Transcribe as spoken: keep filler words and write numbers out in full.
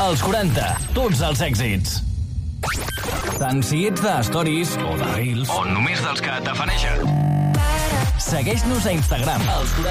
Els quaranta, tots els èxits. Tant si ets de Stories o de Reels o només dels que tafanegen. Segueix-nos a Instagram. Els